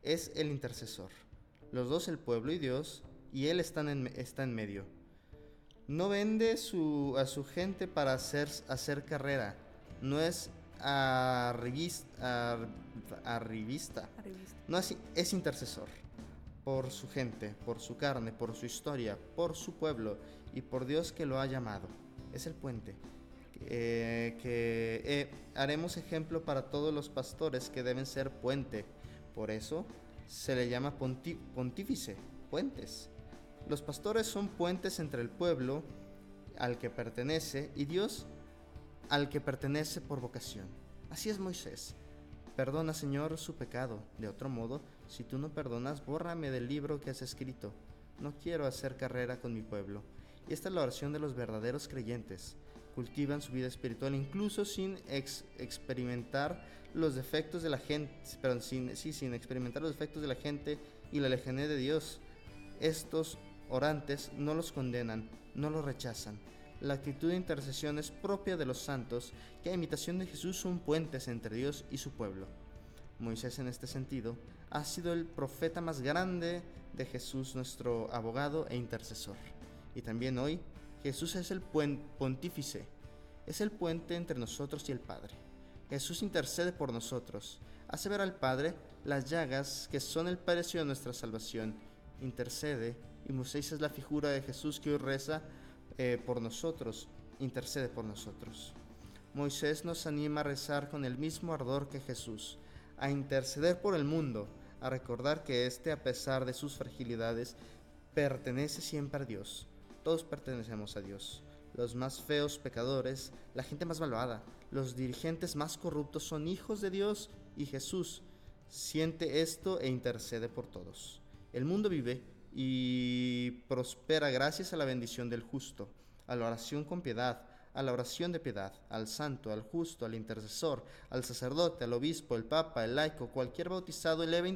es el intercesor. Los dos, el pueblo y Dios, y Él está en medio. No vende a su gente para hacer carrera. No es arribista. No es intercesor. Por su gente, por su carne, por su historia, por su pueblo y por Dios que lo ha llamado. Es el puente. Haremos ejemplo para todos los pastores que deben ser puente. Por eso se le llama pontífice, puentes. Los pastores son puentes entre el pueblo al que pertenece y Dios al que pertenece por vocación. Así es Moisés. Perdona, Señor, su pecado. De otro modo, si tú no perdonas, bórrame del libro que has escrito. No quiero hacer carrera con mi pueblo. Y esta es la oración de los verdaderos creyentes. Cultivan su vida espiritual incluso sin experimentar los defectos de la gente, sin experimentar los defectos de la gente y la lejanía de Dios. Estos orantes no los condenan, no los rechazan. La actitud de intercesión es propia de los santos, que a imitación de Jesús son puentes entre Dios y su pueblo. Moisés, en este sentido, ha sido el profeta más grande de Jesús, nuestro abogado e intercesor. Y también hoy, Jesús es el pontífice, es el puente entre nosotros y el Padre. Jesús intercede por nosotros, hace ver al Padre las llagas que son el precio de nuestra salvación. Intercede, y Moisés es la figura de Jesús que hoy reza por nosotros, intercede por nosotros. Moisés nos anima a rezar con el mismo ardor que Jesús, a interceder por el mundo, a recordar que éste, a pesar de sus fragilidades, pertenece siempre a Dios. Todos pertenecemos a Dios. Los más feos pecadores, la gente más malvada, los dirigentes más corruptos son hijos de Dios, y Jesús siente esto e intercede por todos. El mundo vive y prospera gracias a la bendición del justo, a la oración con piedad, a la oración de piedad, al santo, al justo, al intercesor, al sacerdote, al obispo, el papa, el laico, cualquier bautizado eleva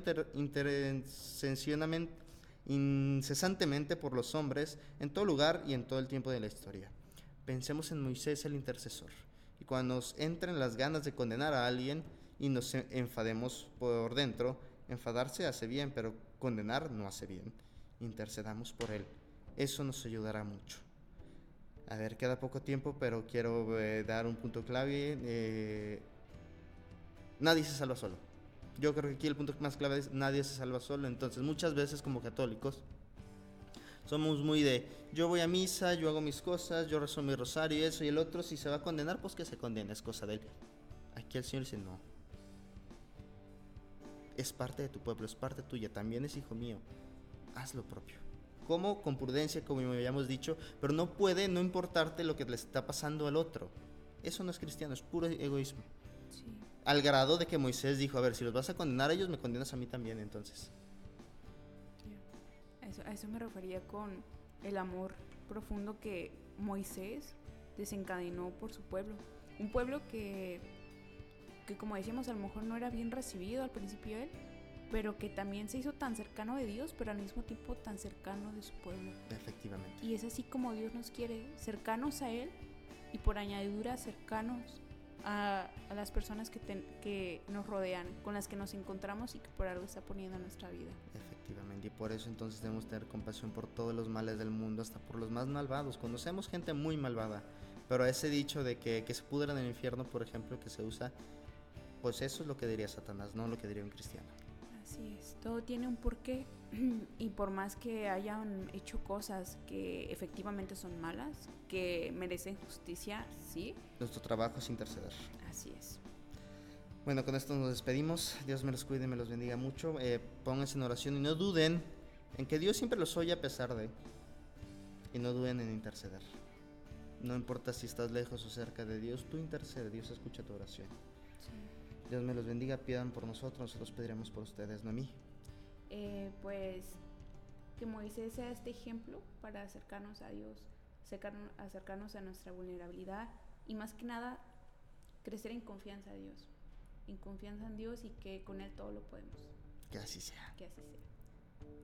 incesantemente por los hombres en todo lugar y en todo el tiempo de la historia. Pensemos en Moisés el intercesor, y cuando nos entren las ganas de condenar a alguien y nos enfademos por dentro, enfadarse hace bien, pero condenar no hace bien. Intercedamos por él, eso nos ayudará mucho. A ver, queda poco tiempo, pero quiero dar un punto clave. Nadie se salva solo. Yo creo que aquí el punto más clave es nadie se salva solo. Entonces muchas veces como católicos somos muy de yo voy a misa, yo hago mis cosas, yo rezo mi rosario y eso, y el otro si se va a condenar, pues que se condene, es cosa de él. Aquí el Señor dice no. Es parte de tu pueblo, es parte tuya, también es hijo mío. Haz lo propio. Como con prudencia, como ya habíamos dicho, pero no puede no importarte lo que le está pasando al otro. Eso no es cristiano, es puro egoísmo. Sí. Al grado de que Moisés dijo, a ver, si los vas a condenar a ellos, me condenas a mí también, entonces. A eso me refería con el amor profundo que Moisés desencadenó por su pueblo. Un pueblo que como decíamos, a lo mejor no era bien recibido al principio él, pero que también se hizo tan cercano de Dios, pero al mismo tiempo tan cercano de su pueblo. Efectivamente. Y es así como Dios nos quiere, cercanos a Él y por añadidura cercanos a las personas que nos rodean, con las que nos encontramos y que por algo está poniendo en nuestra vida. Efectivamente, y por eso entonces debemos tener compasión por todos los males del mundo, hasta por los más malvados. Conocemos gente muy malvada, pero ese dicho de que se pudra en el infierno, por ejemplo, que se usa, pues eso es lo que diría Satanás, no lo que diría un cristiano. Así es, todo tiene un porqué y por más que hayan hecho cosas que efectivamente son malas, que merecen justicia, sí. Nuestro trabajo es interceder. Así es. Bueno, con esto nos despedimos. Dios me los cuide y me los bendiga mucho. Pónganse en oración y no duden en que Dios siempre los oye a pesar de. Y no duden en interceder. No importa si estás lejos o cerca de Dios, tú intercede, Dios escucha tu oración. Sí. Dios me los bendiga, pidan por nosotros, nosotros pediremos por ustedes, Noemí. Pues que Moisés sea este ejemplo para acercarnos a Dios, acercarnos a nuestra vulnerabilidad y más que nada crecer en confianza a Dios, en confianza en Dios y que con Él todo lo podemos. Que así sea. Que así sea.